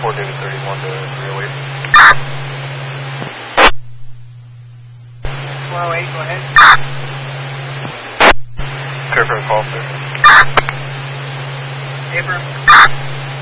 4 David 31 to 308. 408, go ahead. Clear for a call, sir. Abrams.